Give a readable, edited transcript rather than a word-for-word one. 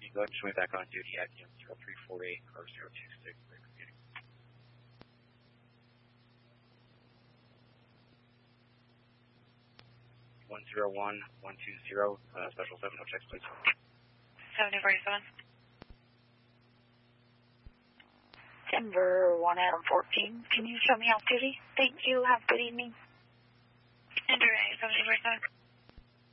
go ahead and swing back on duty at 0348 or 026. 101120, special 706, please. 7047. Denver 1 Adam 14. Can you show me off duty? Thank you. Have a good evening. Denver 8, 7047.